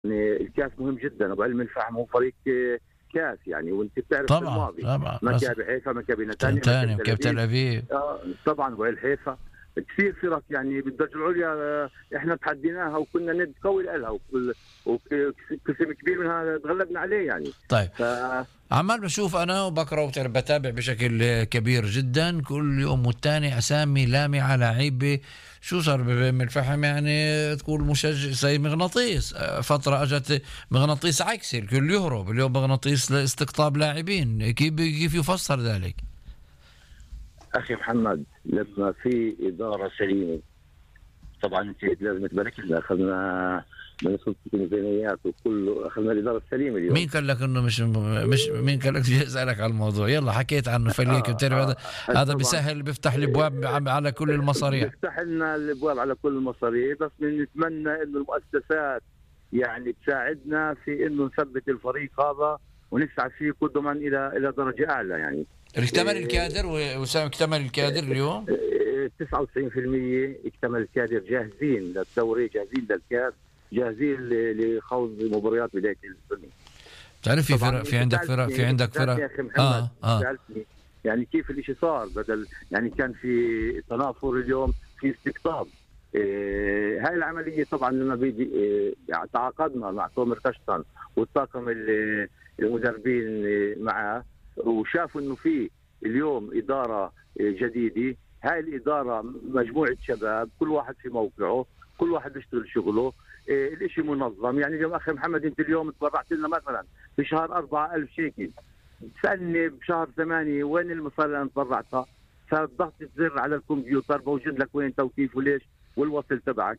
يعني الكاس مهم جدا، ابو علم الفحم هو فريق كاس يعني، وانت بتعرف في طبعا الماضي طبعا مكابي حيفا، مكابي نتانيا، تاني مكابي تل وكيف تل ابيب. أبيب. طبعا وائل حيفا، كثير فرق يعني بالدرجه العليا احنا تحديناها وكنا ند قوي لها، وقسم كبير منها تغلبنا عليه يعني. طيب ف عمال بشوف أنا وبقرأ بتابع بشكل كبير جدا كل يوم والتاني أسامي لامعة لعيبة. شو صار بأم الفحم يعني تقول مشجع زي مغناطيس، فترة أجت مغناطيس عكسي الكل يهرب، اليوم مغناطيس لاستقطاب لاعبين. كيف يفسر ذلك؟ اخي محمد، لما في اداره سليمه، طبعا انت لازم تبارك لنا، اخذنا من سلطه الميزانيات وكله، اخذنا الاداره السليمه اليوم. مين قال لك انه مش مين قال لك جاي اسالك على الموضوع؟ يلا حكيت عنه فليك بتعرف هذا طبعا بيسهل بيفتح الابواب على كل المصاريع. بيفتح لنا الابواب على كل المصاريع، بس نتمنى انه المؤسسات يعني تساعدنا في انه نثبت الفريق هذا ونسعى فيه قدما الى درجه اعلى يعني. اكتمل الكادر وسام، اكتمل الكادر اليوم 99% اكتمل الكادر، جاهزين للدوري، جاهزين للكاس، جاهزين لخوض مباريات بدايه السنه. تعرف في عندك فرق يا اخي محمد، سالتني يعني كيف الاشي صار، بدل يعني كان في تنافر، اليوم في استقطاب. هاي العمليه طبعا لما بيجي يعني تعاقدنا مع تومر كشطن والطاقم المدربين معه، وشافوا انه في اليوم اداره جديده. هاي الاداره مجموعه شباب، كل واحد في موقعه، كل واحد بيشتغل شغله، الاشي منظم يعني. اليوم اخي محمد، انت اليوم تبرعت لنا مثلا في شهر 4000 شيكل، تسالني بشهر 8 وين المصاري اللي انا تبرعتها؟ فضغطت زر على الكمبيوتر بوجد لك وين توقيف وليش والوصل تبعك.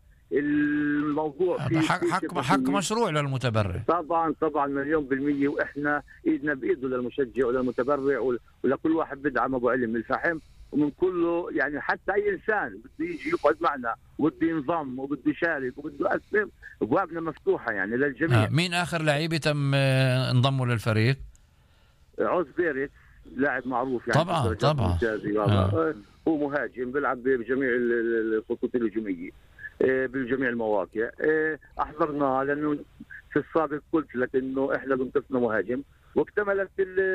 فالموضوع حق مشروع للمتبرع. طبعا مليون بالمية، واحنا ايدنا بايده للمشجع وللمتبرع ولكل واحد بدعم ابو علم الفحم، ومن كله يعني. حتى اي انسان بده يجي يقعد معنا وبده ينضم وبده يشارك وبده يقسم، ابوابنا مفتوحه يعني للجميع. مين اخر لعيبه تم انضموا للفريق؟ عوز بيريت، لاعب معروف يعني طبعا هو مهاجم بيلعب بجميع الخطوط الهجوميه، بجميع المواقع. احضرناه لانه في السابق قلت لك انه احنا بنقصنا مهاجم واكتملت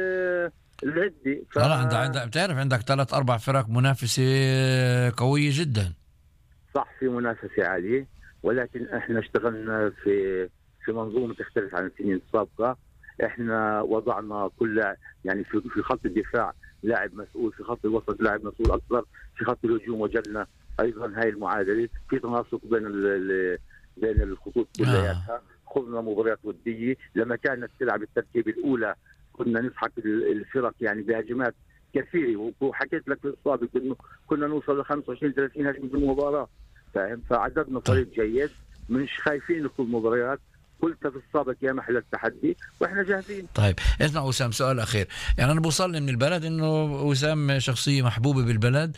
العده. عندك بتعرف عندك 3-4 فرق منافسه قويه جدا. صح، في منافسه عاليه، ولكن احنا اشتغلنا في منظومه تختلف عن السنين السابقه. احنا وضعنا كل يعني في خط الدفاع لاعب مسؤول، في خط الوسط لاعب مسؤول اكثر، في خط الهجوم وجدنا ايضا هاي المعادله، في تناسق بين الخطوط كلياتها. خذنا مباريات وديه، لما كانت تلعب التركيبه الاولى كنا نسحق الفرق يعني بهجمات كثيره، وحكيت لك في السابق انه كنا نوصل ل 25 30 هجمه في المباراه، فاهم؟ فعددنا فريق جيد، مش خايفين ندخل مباريات. قلت في السابق يا محل التحدي واحنا جاهزين. طيب اسمع وسام، سؤال اخير. يعني انا بوصلني من البلد انه وسام شخصيه محبوبه بالبلد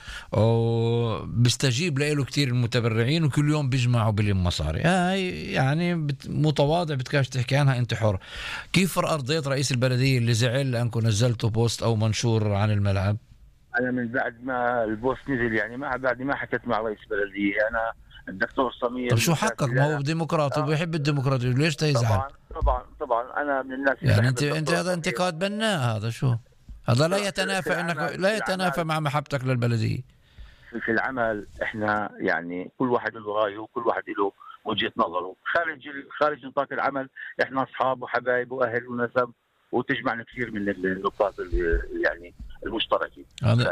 وبستجيب له كثير المتبرعين وكل يوم بيجمعوا بلم مصاري. هاي يعني متواضع، بتكاش تحكي عنها، انت حر. كيف ارضيت رئيس البلديه اللي زعل لانكم نزلتوا بوست او منشور عن الملعب؟ انا من بعد ما البوست نزل يعني بعد ما حكيت مع رئيس البلديه، انا الدكتور سمير. طب شو حقك؟ ما هو ديمقراطي وبيحب الديمقراطيه، ليش تزعل؟ طبعا انا من الناس يعني انت هذا انتقاد بناء، هذا شو؟ هذا لا يتنافى لا يتنافى مع محبتك للبلديه. في العمل احنا يعني كل واحد له رايه وكل واحد له وجهه نظره. خارج نطاق العمل احنا اصحاب وحبايب واهل ونسب، وتجمعنا كثير من النقاط يعني المشتركه.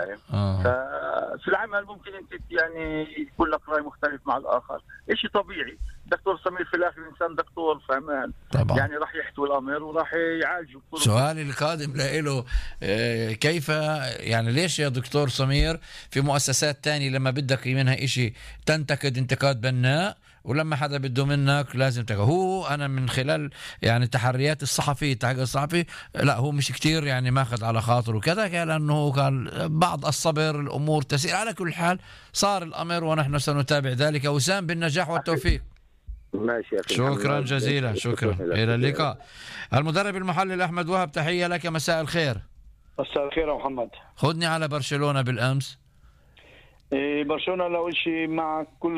ففي العمل ممكن انت يعني يكون لك راي مختلف مع الاخر، شيء طبيعي. دكتور سمير في الاخر انسان دكتور فهمان طبعا، يعني راح يحتوي الامر وراح يعالجه. سؤالي القادم له كيف يعني ليش يا دكتور سمير في مؤسسات تانية لما بدك منها إشي تنتقد انتقاد بناء، ولما حدا بده منك لازم هو أنا من خلال يعني تحريات الصحفي لا هو مش كتير يعني ماخذ على خاطره وكذا، لأنه كان بعض الصبر، الأمور تسير. على كل حال صار الأمر ونحن سنتابع ذلك. وسام بالنجاح والتوفيق. ماشي يا أخي، شكرا جزيلا، شكرا، إلى اللقاء. المدرب المحلل أحمد وهب، تحية لك، مساء الخير. مساء الخير يا محمد. خذني على برشلونة بالأمس. برشلونة لو شيء مع كل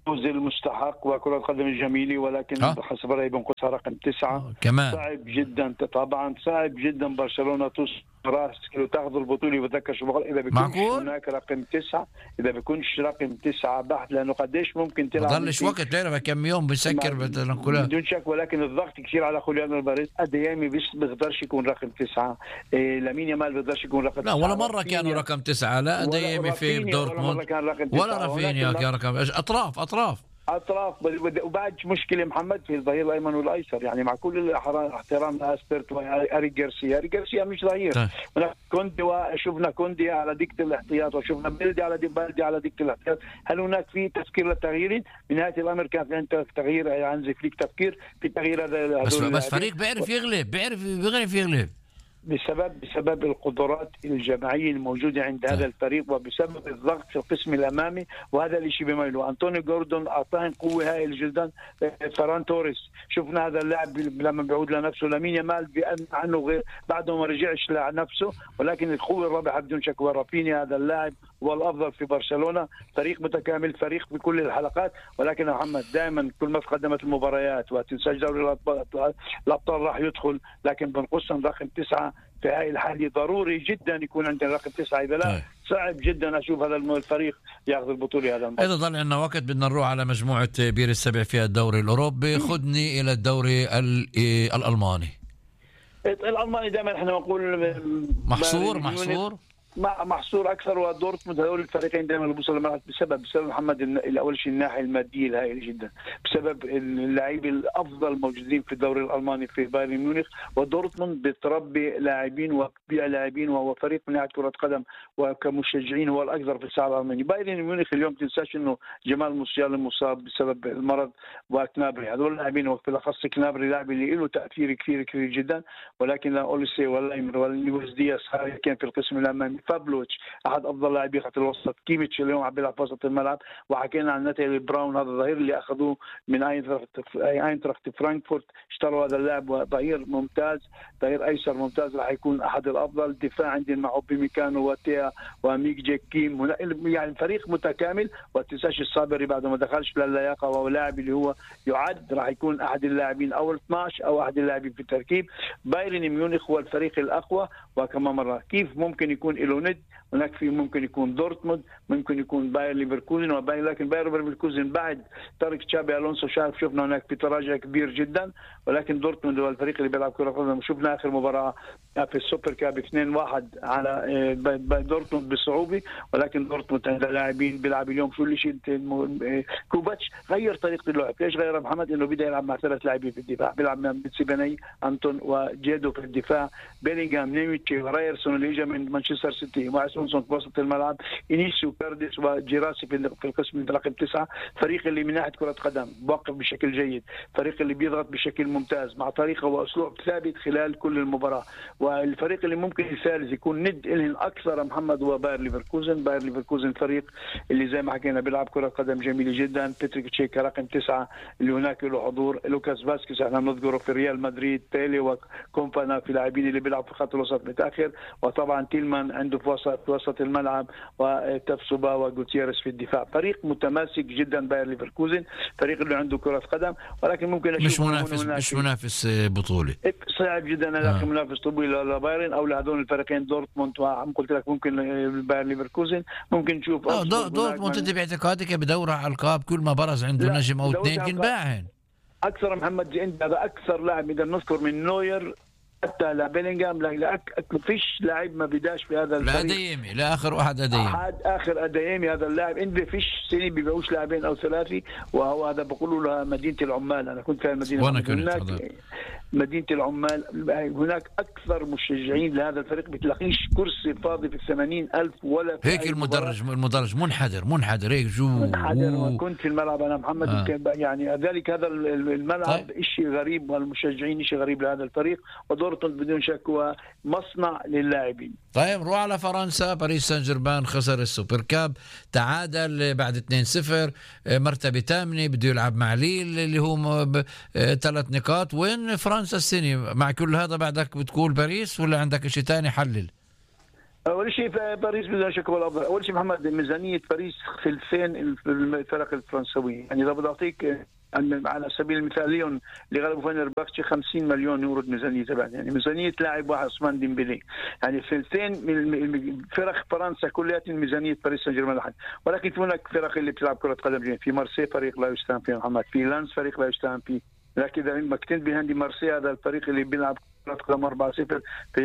الفوز المستحق وكرة القدم الجميلة، ولكن حسب رأيي بنقصها رقم 9 كمان. صعب جدا، طبعا صعب جدا برشلونة راس تاخذ البطوله. بتذكر شو بقول، اذا بيكونش هناك رقم 9، اذا بيكونش رقم 9 بحت، لانه قديش ممكن تلعب، بضلش وقت، تعرف كم يوم بسكر بدون شك. ولكن الضغط كثير على خوليان الباريس. اديامي بيقدرش يكون رقم 9، لامين يامال بيقدرش يكون رقم 9. لا ولا مره كانوا رقم 9، لا اديامي في دورتموند ولا رافينيا كان رقم اطراف. وبعد مشكله محمد في الظهير الايمن والايسر، يعني مع كل احترام لاسبرت واريك غارسيا مش ظهير. كوندي، وشفنا كوندي على دكه الاحتياط، وشفنا بالدي على دكه الاحتياط. هل هناك في تفكير للتغيير؟ بنهايه الامر كان في عندك تغيير عن فليك، تفكير في تغيير هذول بس فريق بيعرف يغلب بسبب القدرات الجماعيه الموجوده عند هذا الفريق، وبسبب الضغط في القسم الامامي، وهذا الشيء بيميله. انطونيو جوردون اعطاهم قوه هائله جدا. فران توريس شفنا هذا اللاعب لما بيعود لنفسه. لامين يامال عنه غير بعده ما رجعش لنفسه، ولكن القوه الرابحه بدون شك. ورافينيا هذا اللاعب هو الافضل في برشلونه. فريق متكامل، فريق بكل الحلقات. ولكن محمد دائما كل ما تقدمت المباريات وتنسى دوري الابطال راح يدخل، لكن بنقصهم رقم 9 في هاي الحالة. ضروري جدا يكون عندنا رقم 9، إذا لا صعب جدا أشوف هذا الفريق يأخذ البطولة. هذا إذا ضل عندنا وقت بدنا نروح على مجموعة بير السبع في الدوري الأوروبي. خدني إلى الدوري الألماني. الألماني دائما احنا نقول محصور اكثر. ودورتموند هذول الفريقين دائما بيوصلوا للملعب بسبب محمد الاول شيء الناحيه الماديه الهائله جدا، بسبب اللاعبين الافضل موجودين في الدوري الالماني في بايرن ميونخ. ودورتموند بتربي لاعبين وبيع لاعبين، وهو فريق من ناحيه كره قدم وكمشجعين هو الاكثر في الساحه الالمانيه. بايرن ميونخ اليوم تنساش انه جمال موسيالا مصاب بسبب المرض، وكنابري هذول اللاعبين، وبالاخص كنابري لاعب اللي له تاثير كثير جدا. ولكن لا اوليسي ولا ايمر ولا لويس دياس كان في القسم الامامي. فابلوتش احد افضل لاعبي خط الوسط. كيميتش اليوم عم بيلعب في وسط الملعب. وحكينا عن ناتالي براون، هذا الظهير اللي اخذوه من اينتراخت فرانكفورت، اشتروا هذا اللاعب. ظهير ممتاز، ظهير ايسر ممتاز، راح يكون احد الافضل. الدفاع عندنا مع اوبيميكانو وتيا وميك جيك كيم، يعني فريق متكامل. وتنساش الصابري بعد ما دخلش للياقه، وهو لاعب اللي هو يعد راح يكون احد اللاعبين اول 12 او احد اللاعبين في التركيب. بايرن ميونخ هو الفريق الاقوى. وكما مره كيف ممكن يكون له ند، هناك في ممكن يكون دورتموند، ممكن يكون باير ليفركوزن لكن باير ليفركوزن بعد ترك تشابي الونسو شفنا هناك في تراجع كبير جدا. ولكن دورتموند هو الفريق اللي بيلعب كره قدم. شفنا اخر مباراه في السوبر كاب 2-1 على دورتموند بصعوبه، ولكن دورتموند عندها لاعبين بيلعب اليوم كل شيء. كوباتش غير طريقه اللعب. ليش غير محمد؟ انه بدا يلعب مع 3 لاعبين في الدفاع، بيلعب مع سيباني، انتون وجيدو في الدفاع، بيلينغهام، نيميتشي ورايرسون اللي اجى من مانشستر سيتي، وعسونسون في وسط الملعب، انيسيو كارديس وجيراسي في القسم رقم 9. فريق اللي من ناحيه كره قدم بوقف بشكل جيد، فريق اللي بيضغط بشكل ممتاز مع طريقه واسلوب ثابت خلال كل المباراه. والفريق اللي ممكن الثالث يكون ند لهم اكثر محمد هو باير ليفركوزن فريق اللي زي ما حكينا بيلعب كره قدم جميله جدا. باتريك تشيكا رقم 9 اللي هناك له حضور. لوكاس فاسكيز احنا بنذكره في ريال مدريد. تيلي وكومبانا في لاعبين اللي بيلعب في خط الوسط متاخر. وطبعا تيلمان عنده في وسط الملعب، وتفسوبا وغوتيريس في الدفاع. فريق متماسك جدا باير ليفركوزن، فريق اللي عنده كره قدم. ولكن ممكن مش منافس بطوله، صعب جدا الاقي منافس طبيعي لبايرن او لهذول الفريقين دورتموند. وعم قلت لك ممكن باير ليفركوزن ممكن نشوف دورتموند. انت باعتقادك بدور على القاب كل ما برز عنده نجم او اثنين ينباعن اكثر. محمد انت هذا اكثر لاعب نقدر نذكر من نوير حتى لبيلينغهام. لا فيش لاعب ما بداش في هذا الفريق. لا أديمي، لا آخر واحد أديمي، آخر أديمي هذا اللاعب. عنده فيش سنة بيبيعوش لاعبين أو ثلاثي، وهو هذا بقولوا له مدينة العمال. أنا كنت في المدينة وأنا كنت مدينة العمال. هناك أكثر مشجعين لهذا الفريق بتلاقيش كرسي فاضي في 80,000 ولا في هيك. المدرج منحدر هيك منحدر. كنت في الملعب أنا محمد يعني ذلك هذا الملعب شيء غريب، والمشجعين شيء غريب لهذا الفريق. ودورتموند بدون شك هو مصنع للاعبين. طيب روح على فرنسا. باريس سان جيرمان خسر السوبر كاب، تعادل بعد 2-0، مرتبة 8، بده يلعب مع ليل اللي هو 3 نقاط. وين فرنسا السنة مع كل هذا؟ بعدك بتقول باريس ولا عندك شيء تاني؟ حلل. اول شيء باريس بدون شك هو الافضل. اول شيء محمد، ميزانيه باريس ثلثين الفرق الفرنسويه، يعني اذا بدي اعطيك على سبيل المثال ليون اللي غلبوا فنربخشة 50 مليون يورو الميزانيه تبعها، يعني ميزانيه لاعب واحد عثمان ديمبلي، يعني ثلثين من فرق فرنسا كلها ميزانيه باريس سان جيرمان لحد. ولكن في هناك فرق اللي بتلعب كره قدم، في مارسي فريق لا يستهان فيه محمد، في لانس فريق لا يستهان فيه، لكن اذا ما كنت بهندي مارسي هذا الفريق اللي بيلعب قدم 4-0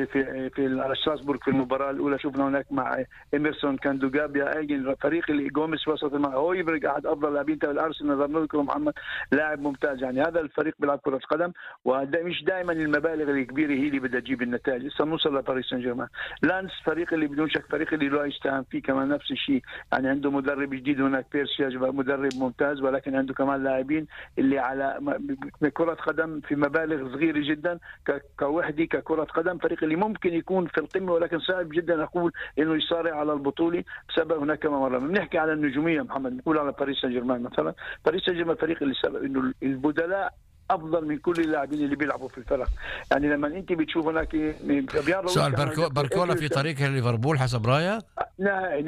في على شراسبورغ في المباراه الاولى. شفنا هناك مع ايمرسون كاندوجابيا ايجن فريق اللي جوميز وسط الملعب هو يبرق احد افضل لاعبين تبع الارسنال، نظرنا لكم محمد لاعب ممتاز. يعني هذا الفريق بيلعب كره قدم، ومش دائما المبالغ الكبيره هي اللي بدها تجيب النتائج. لسه نوصل لباريس سان جيرمان. لانس فريق اللي بدون شك فريق اللي لا يستهان فيه كمان نفس الشيء، يعني عنده مدرب جديد هناك بيرسياج مدرب ممتاز، ولكن عنده كمان لاعبين اللي على كره قدم في مبالغ صغيره جدا كوحده ككره قدم، فريق اللي ممكن يكون في القمه، ولكن صعب جدا اقول انه يصارع على البطوله بسبب هناك كما مره بنحكي على النجوميه محمد. نقول على باريس سان جيرمان مثلا، باريس سان جيرمان فريق اللي سبب انه البدلاء افضل من كل اللاعبين اللي بيلعبوا في الفرق. يعني لما انت بتشوف هناك سؤال باركولا في طريقه ليفربول حسب رايك؟ نهائي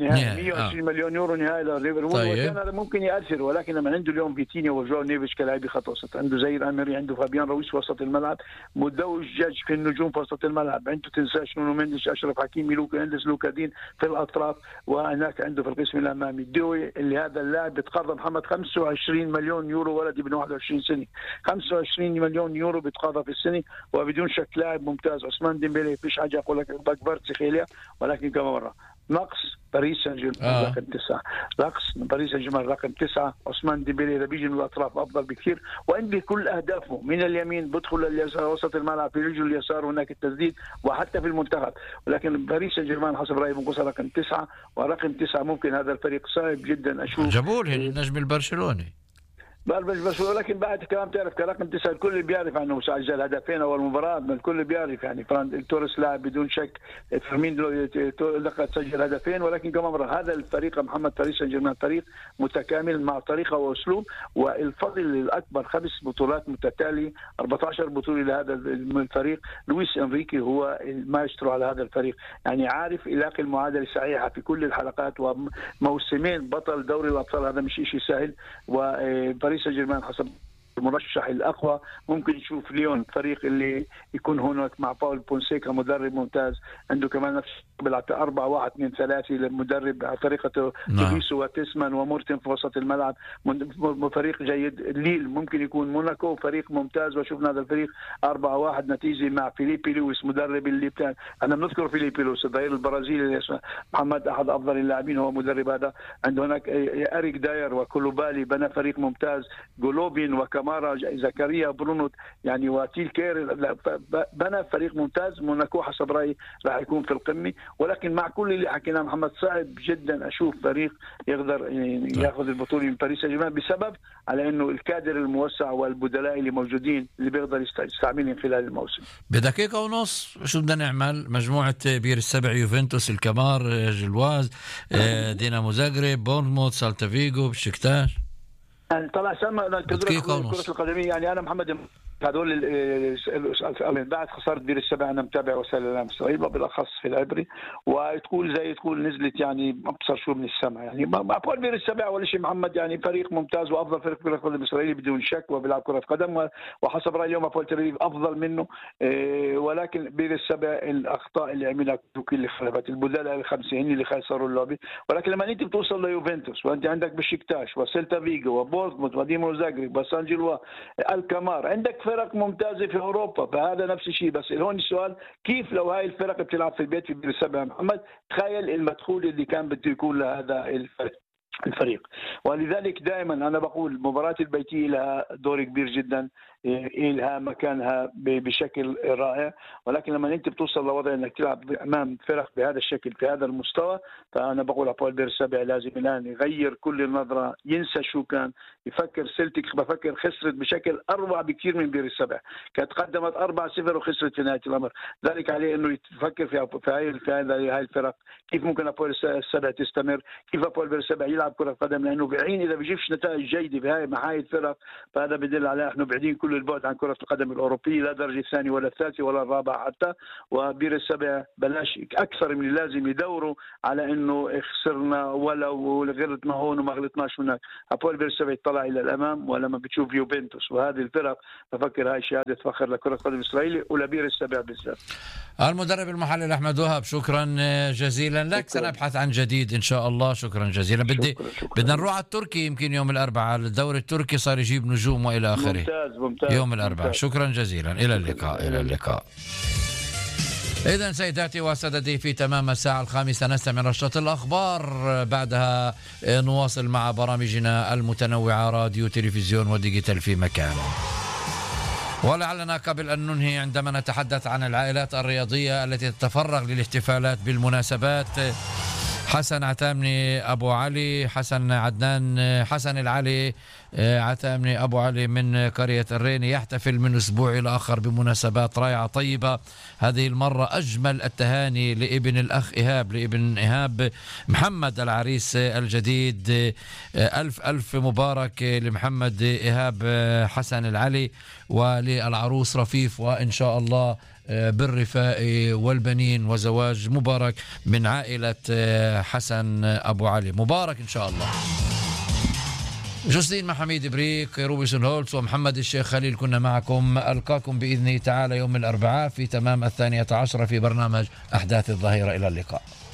120 مليون يورو نهائي لليفربول. طيب. وكان ممكن ياثر، ولكن لما عنده اليوم فيتينيا وجو نيفيش كلاعبي خط وسط، عنده زير امري، عنده فابيان رويس وسط الملعب، مدوج في النجوم في وسط الملعب، عنده تنساش نونو مينديش، اشرف حكيمي، لوكا هندس، لوكا دين في الاطراف، وهناك عنده في القسم الامامي دوي اللي هذا اللاعب بتقاضى محمد 25 مليون يورو، ولد ابن 21 سنه 25 مليون يورو بتقاضى في السنه، وبدون شك لاعب ممتاز. عثمان ديمبلي فيش حاجه اقول لك بكبرت سخيليا، ولكن كما مره نقص باريس سان جيرمان رقم 9، نقص باريس سان جيرمان رقم 9. عثمان ديمبلي اذا بيجي من الاطراف افضل بكثير، وعندي كل اهدافه من اليمين بدخل لليسار وسط الملعب في رجل اليسار هناك التسديد وحتى في المنتخب. ولكن باريس سان جيرمان حسب رايي بنقص رقم 9، ورقم 9 ممكن هذا الفريق صعب جدا اشوف. جابوا له النجم البرشلوني بس ولكن بعد كلام تعرف كرقم 9 الكل بيعرف عنه سجل هدفين اول مباراه، الكل بيعرف يعني فران توريس لاعب بدون شك، فيرمين لقد سجل هدفين، ولكن كما مره هذا الفريق محمد باريس سان جيرمان فريق متكامل مع طريقه واسلوب، والفضل الاكبر 5 بطولات متتاليه 14 بطوله لهذا الفريق. لويس انريكي هو المايسترو على هذا الفريق، يعني عارف يلاقي المعادله الصحيحه في كل الحلقات، وموسمين بطل دوري الابطال هذا مش شيء سهل. وباريس سان جيرمان حسب المرشح الاقوى ممكن نشوف ليون فريق اللي يكون هناك مع باول بونسيكا مدرب ممتاز، عنده كمان نفس بيلعب 4-1-2-3 للمدرب على طريقه توبيسو وتسمان ومورتن في وسط الملعب، فريق جيد. ليل ممكن يكون موناكو فريق ممتاز، وشفنا هذا الفريق 4-1 نتيجه مع فيليبي لويس مدرب اللي بتاع انا بنذكر فيليبي لويس الظهير البرازيلي محمد احد افضل اللاعبين هو مدرب هذا. عنده هناك اريك داير وكولوبالي بنى فريق ممتاز، جولوبين وكامارا زكريا برونو يعني وتيل كير بنى فريق ممتاز. موناكو حسب رايي راح يكون في القمه، ولكن مع كل اللي حكيناه محمد صعب جدا اشوف فريق يقدر ياخذ البطوله من باريس سان جيرمان بسبب على انه الكادر الموسع والبدلاء اللي موجودين اللي بيقدر يستعملهم خلال الموسم. بدقيقه ونص شو بدنا نعمل؟ مجموعه بير السبع، يوفنتوس، الكمار، جلواز، دينامو زاغرب، بورنموث، سالتا فيغو، بشكتاش. طلع سما كرة القدمية. يعني أنا محمد هذول بعد خسارة بير السبع أنا متابع وسائل الإعلام الإسرائيلية بالأخص في العبري، وتقول زي تقول نزلت يعني أبصر شو من السماء. يعني أقول بير السبع ولا شيء محمد، يعني فريق ممتاز وأفضل فريق في القدم الإسرائيلي بدون شك، وبيلعب كرة قدم، وحسب رأيي اليوم أبول تل أفضل منه. ولكن بير السبع الأخطاء اللي عملها دوكي اللي خلفت البدلاء الخمسة هن اللي خسروا اللعبة. ولكن لما أنت بتوصل ليوفنتوس وأنت عندك بشكتاش وسيلتا فيغو وبورنموث ودينامو زاغرب وسان جيلوا الكمار، عندك فرق ممتازة في أوروبا، فهذا نفس الشيء. بس هون السؤال كيف لو هاي الفرق بتلعب في البيت في بير السبع محمد؟ تخيل المدخول اللي كان بده يكون لهذا الفريق. ولذلك دائما أنا بقول مباراة البيتية لها دور كبير جدا، لها مكانها بشكل رائع. ولكن لما انت بتوصل لوضع انك تلعب امام فرق بهذا الشكل في هذا المستوى، فانا بقول ابول بير السبع لازم الان يغير كل النظره، ينسى شو كان يفكر. سلتيك بفكر خسرت بشكل اروع بكثير من بير السبع، كانت قدمت 4-0 وخسرت في نهايه الامر. ذلك عليه انه يفكر في هاي الفرق، كيف ممكن ابول السبع تستمر، كيف ابول بير السبع يلعب كره قدم، لانه بعين اذا بيجيبش نتائج جيده مع هاي الفرق فهذا بدل على احنا بعيدين كل كل البعد عن كرة القدم الأوروبية، لا درجة الثانية ولا الثالثة ولا الرابعة حتى. وبير السبع بلاش أكثر من اللازم يدوروا على إنه خسرنا ولو غلطنا هون وما غلطناش هناك. هابول بير السبع يطلع إلى الأمام، ولما بتشوف يوفنتوس وهذه الفرق بفكر هاي شهادة فخر لكرة القدم الإسرائيلية ولبير السبع بالذات. المدرب المحلل أحمد وهاب، شكرا جزيلا لك. سنبحث عن جديد إن شاء الله. شكرا جزيلا. بدنا نروح على التركي يمكن يوم الأربعاء، الدوري التركي صار يجيب نجوم وإلى آخره. ممتاز. يوم الأربعاء. شكرا جزيلا. إلى اللقاء. إذن سيداتي وسادتي، في تمام الساعة 5 نستمع نشرة الأخبار، بعدها نواصل مع برامجنا المتنوعة، راديو تلفزيون وديجيتال في مكان. ولعلنا قبل أن ننهي عندما نتحدث عن العائلات الرياضية التي تتفرغ للاحتفالات بالمناسبات، حسن عتامني أبو علي، حسن عدنان حسن العلي عتامني أبو علي من قرية الرين يحتفل من أسبوع إلى آخر بمناسبات رائعة طيبة. هذه المرة أجمل التهاني لابن الأخ إيهاب، لابن إيهاب محمد العريس الجديد. ألف مبارك لمحمد إيهاب حسن العلي وللعروس رفيف، وإن شاء الله بالرفاء والبنين وزواج مبارك من عائلة حسن أبو علي. مبارك إن شاء الله. جوزين مع حميد بريك، روبيسون هولتس ومحمد الشيخ خليل كنا معكم. ألقاكم بإذن تعالى يوم الأربعاء في تمام 12 في برنامج أحداث الظهيرة. إلى اللقاء.